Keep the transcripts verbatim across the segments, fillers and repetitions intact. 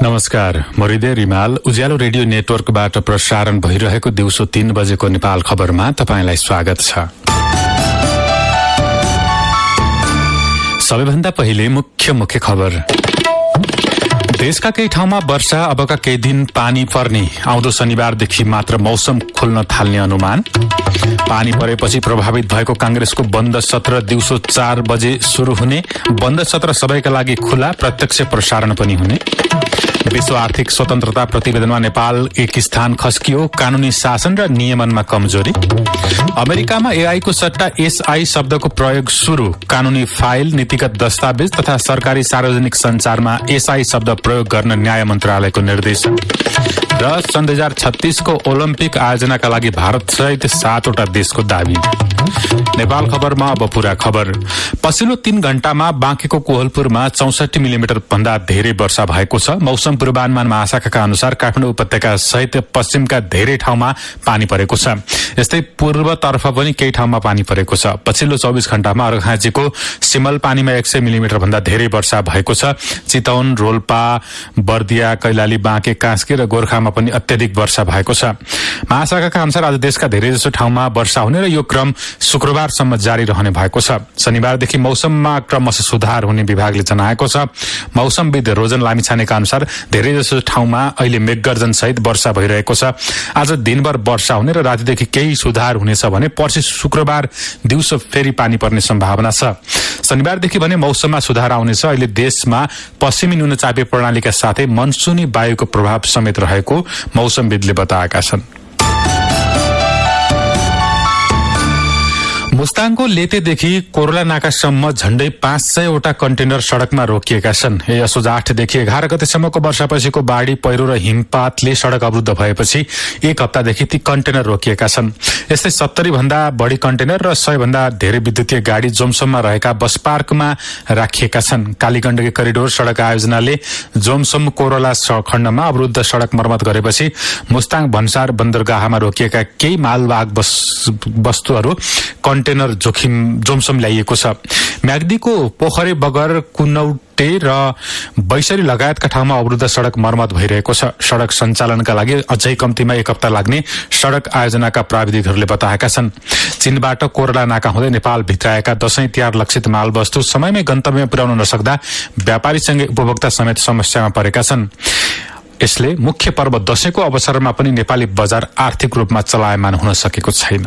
नमस्कार, म हृदय रिमाल उज्यालो रेडियो नेटवर्कबाट प्रसारण भइरहेको दिउँसो तीन बजेको नेपाल खबरमा तपाईंलाई स्वागत छ। सबैभन्दा पहिले मुख्य मुख्य खबर। देशका केही ठाउँमा वर्षा, अबका केही दिन पानी पर्ने, आउँदो शनिबारदेखि मात्र मौसम खुल्न थाल्ने अनुमान। पानी परेपछि प्रभावित भएको कांग्रेसको बन्द सत्र दिउँसो चार बजे शुरू हुने, बन्द सत्र सबैका लागि खुला, प्रत्यक्ष प्रसारण पनि हुने। विश्व आर्थिक स्वतन्त्रता प्रतिवेदनमा नेपाल एक स्थान खस्कियो, कानूनी शासन र नियमनमा कमजोरी। अमेरिकामा एआई को सट्टा एसआई शब्दको प्रयोग शुरू, कानूनी फाइल, नीतिगत दस्तावेज तथा सरकारी सार्वजनिक संचारमा एसआई शब्द प्रयोग गर्न न्याय मन्त्रालयको निर्देश। र सन् दुई हजार छत्तीस को ओलम्पिक आयोजनाका लागि भारत सहित सातवटा देशको दावी। नेपाल खबरमा अब पूरा खबर। पछिल्लो तीन घण्टामा बाँकेको कोहलपुरमा चौसठी मिलिमिटर भन्दा धेरै वर्षा भएको छ। मौसम पूर्वानुमान महाशाखाका अनुसार काठमाडौँ उपत्यका सहित पश्चिमका धेरै ठाउँमा पानी परेको छ। यस्तै पूर्वतर्फ पनि केही ठाउँमा पानी परेको छ। पछिल्लो चौबिस घण्टामा अर्घाँचीको सिमल पानीमा एक सय मिलिमिटर भन्दा धेरै वर्षा भएको छ। चितवन, रोल्पा, बर्दिया, कैलाली, बाँके, कास्की र गोर्खामा पनि अत्याधिक वर्षा भएको छ। महाशाखाका अनुसार आज देशका धेरैजसो ठाउँमा वर्षा हुने र यो क्रम शुक्रबारसम्म जारी रहने भएको छ। शनिबारदेखि मौसममा क्रमशः सुधार हुने विभागले जनाएको छ। मौसमविद रोजन लामिछानेका अनुसार धेरैजसो ठाउँमा अहिले मेघगर्जन सहित वर्षा भइरहेको छ। आज दिनभर वर्षा हुने र रातिदेखि केही सुधार हुनेछ भने पर्सि शुक्रबार दिउँसो फेरि पानी पर्ने सम्भावना छ। शनिबारदेखि भने मौसममा सुधार आउनेछ। अहिले देशमा पश्चिमी न्यूनचापी प्रणालीका साथै मनसुनी वायुको प्रभाव समेत रहेको मौसमविदले बताएका छन्। मुस्ताङको लेतेदेखि कोरोला नाकासम्म झण्डै पाँच सयवटा कन्टेनर सड़कमा रोकिएका छन्। यसो आठदेखि एघार गतेसम्मको वर्षापछिको बाढ़ी, पहिरो र हिमपातले सड़क अवरुद्ध भएपछि एक हप्तादेखि ती कन्टेनर रोकिएका छन्। यस्तै सत्तरी भन्दा बढ़ी कन्टेनर र सय भन्दा धेरै विद्युतीय गाड़ी जोमसोममा रहेका बस पार्कमा राखिएका छन्। कालीगण्डकी करिडोर सड़क आयोजनाले जोमसोम कोरोला खण्डमा अवरुद्ध सड़क मर्मत गरेपछि मुस्ताङ भन्सार बन्दरगाहमा रोकिएका केही मालवाहक वस्तुहरू कन्टेनर जोखिम जोमसोम ल्याइएको छ। म्याग्दीको पोखरे बगर, कुनौटे र बैसरी लगायतका ठाउँमा अवरुद्ध सड़क मर्मत भइरहेको छ। सड़क सञ्चालनका लागि अझै कम्तीमा एक हप्ता लाग्ने सड़क आयोजनाका प्राविधिकहरूले बताएका छन्। चीनबाट कोरोला नाका हुँदै नेपाल भित्राएका दशैं तिहार लक्षित मालवस्तु समयमै गन्तव्यमा पुर्याउन नसक्दा व्यापारीसँगै उपभोक्ता समेत समस्यामा परेका छन्। यसले मुख्य पर्व दशैंको अवसरमा पनि नेपाली बजार आर्थिक रूपमा चलायमान हुन सकेको छैन।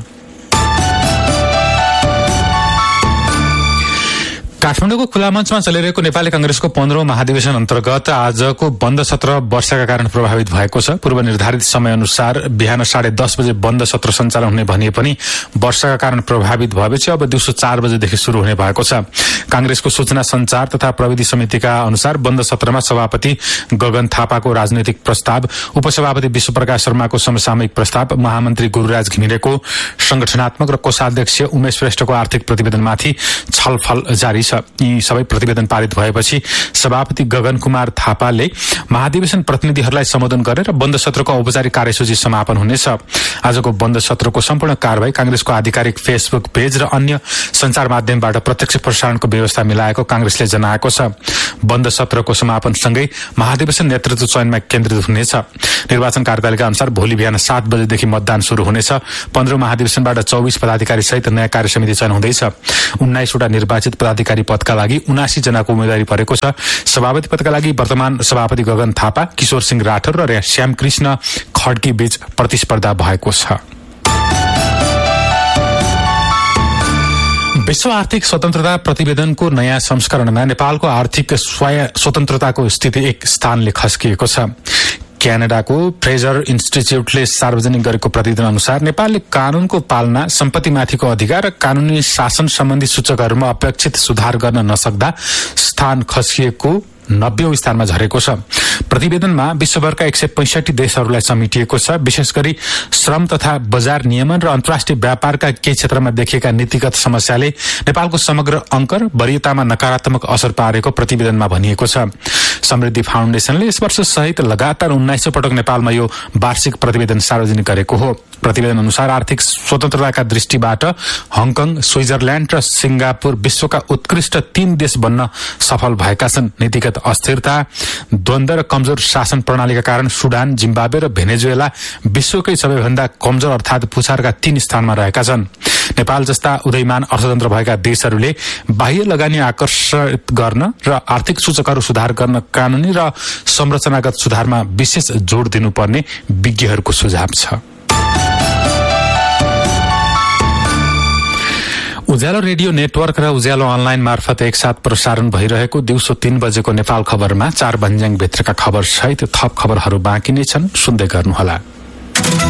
काठमाडौँको खुला मञ्चमा चलिरहेको नेपाली कांग्रेसको पन्ध्रौं महाधिवेशन अन्तर्गत आजको बन्द सत्र वर्षाका कारण प्रभावित भएको छ। पूर्व निर्धारित समय अनुसार बिहान साढे दस बजे बन्द सत्र सञ्चालन हुने भनिए पनि वर्षाका कारण प्रभावित भएपछि अब दिउँसो चार बजेदेखि शुरू हुने भएको छ। कांग्रेसको सूचना संचार तथा प्रविधि समितिका अनुसार बन्द सत्रमा सभापति गगन थापाको राजनैतिक प्रस्ताव, उपसभापति विश्वप्रकाश शर्माको समसामयिक प्रस्ताव, महामन्त्री गुरूराज घिमिरेको संगठनात्मक र कोषाध्यक्ष उमेश श्रेष्ठको आर्थिक प्रतिवेदनमाथि छलफल जारी छ। यी सबै प्रतिवेदन पारित भएपछि सभापति गगन कुमार थापाले महाधिवेशन प्रतिनिधिहरूलाई सम्बोधन गरेर बन्द सत्रको औपचारिक कार्यसूची समापन हुनेछ। आजको बन्द सत्रको सम्पूर्ण कार्यवाही कांग्रेसको आधिकारिक फेसबुक पेज र अन्य संचार माध्यमबाट प्रत्यक्ष प्रसारणको व्यवस्था मिलाएको कांग्रेसले जनाएको छ। बन्द सत्रको समापनसँगै महाधिवेशन नेतृत्व चयनमा केन्द्रित हुनेछ। निर्वाचन कार्यालयका अनुसार भोलि बिहान सात बजेदेखि मतदान शुरू हुनेछ। पन्ध्रौं महाधिवेशनबाट चौबिस पदाधिकारी सहित नयाँ कार्य समिति चयन हुँदैछ। उन्नाइसवटा निर्वाचित पदाधिकारी पदका लागि उनासी जनाको उम्मेदवारी परेको छ। सभापति पदका लागि वर्तमान सभापति गगन थापा, किशोर सिंह राठौर र श्यामकृष्ण खड्की बीच प्रतिस्पर्धा भएको छ। विश्व आर्थिक स्वतन्त्रता प्रतिवेदनको नयाँ संस्करणमा नेपालको आर्थिक स्वतन्त्रताको स्थिति एक स्थानले खस्किएको छ। क्यानाडाको फ्रेजर इन्स्टिच्युटले सार्वजनिक गरेको प्रतिवेदन अनुसार नेपालले कानूनको पालना, सम्पत्तिमाथिको अधिकार र कानूनी शासन सम्बन्धी सूचकहरूमा अपेक्षित सुधार गर्न नसक्दा स्थान खसिएको नब्बेौं स्थानमा झरेको छ। प्रतिवेदनमा विश्वभरका एक सय पैंसठी देशहरूलाई समेटिएको छ। विशेष गरी श्रम तथा बजार नियमन र अन्तर्राष्ट्रिय व्यापारका केही क्षेत्रमा देखिएका नीतिगत समस्याले नेपालको समग्र अंक र वरीयतामा नकारात्मक असर पारेको प्रतिवेदनमा भनिएको छ। समृद्धि फाउन्डेशनले यस वर्ष सहित लगातार उन्नाइसौं पटक नेपालमा यो वार्षिक प्रतिवेदन सार्वजनिक गरेको हो। प्रतिवेदन अनुसार आर्थिक स्वतन्त्रताका दृष्टिबाट हङकङ, स्विजरल्याण्ड र सिंगापुर विश्वका उत्कृष्ट तीन देश बन्न सफल भएका छन्। नीतिगत अस्थिरता, द्वन्द्व र कमजोर शासन प्रणालीका कारण सुडान, जिम्बाब्वे र भेनेजुएला विश्वकै सबैभन्दा कमजोर अर्थात पुछारका तीन स्थानमा रहेका छन्। नेपाल जस्ता उदयमान अर्थतन्त्र भएका देशहरूले बाह्य लगानी आकर्षित गर्न र आर्थिक सूचकहरू सुधार गर्न कानूनी र संरचनागत सुधारमा विशेष जोड़ दिनुपर्ने विज्ञहरूको सुझाव छ। उज्यालो रेडियो नेटवर्क र उज्यालो अनलाइन मार्फत एकसाथ प्रसारण भइरहेको दिउँसो तीन बजेको नेपाल खबरमा चार भन्ज्याङ भित्रका खबर सहित थप खबरहरू बाँकी नै छन्, सुन्दै गर्नुहोला।